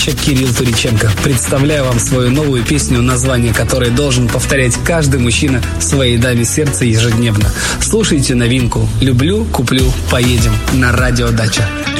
Кирилл Туриченко. Представляю вам свою новую песню, название которой должен повторять каждый мужчина своей даме сердца ежедневно. Слушайте новинку «Люблю, куплю, поедем» на радио Дача.